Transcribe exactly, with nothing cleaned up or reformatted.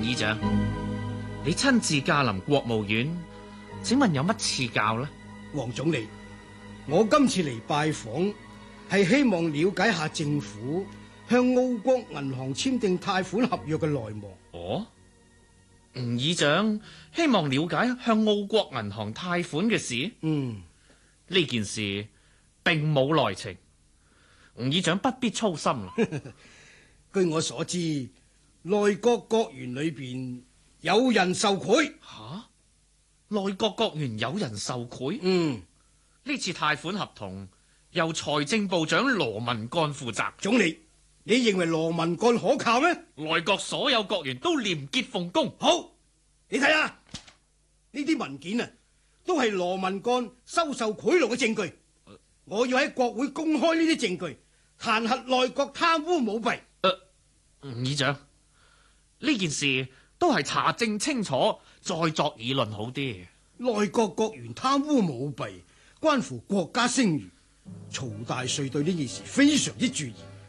議長，你親自駕臨國務院，請問有乜賜教呢？ 黃總理，我今次嚟拜訪係希望了解下政府向澳國銀行簽訂貸款合約嘅內幕。 哦，吳議長希望了解向澳國銀行貸款嘅事。 嗯， 呢件事並冇內情，吳議長不必操心。 據我所知，內閣閣員裏邊有人受賄。 吓，內閣閣員有人受賄？ 嗯， 呢次貸款合同由財政部長羅文幹負責。 總理，你認為羅文幹可靠咩？ 內閣所有閣員都廉潔奉公。 好，你睇下呢啲文件啊，都係羅文幹收受賄賂嘅證據。呃、我要喺國會公開呢啲證據，彈劾內閣貪污舞弊。誒、 呃，吳議長，呢件事都係查證清楚再作議論好啲。 內閣閣員貪污舞弊，關乎國家聲譽，曹大帥對呢件事非常之注意。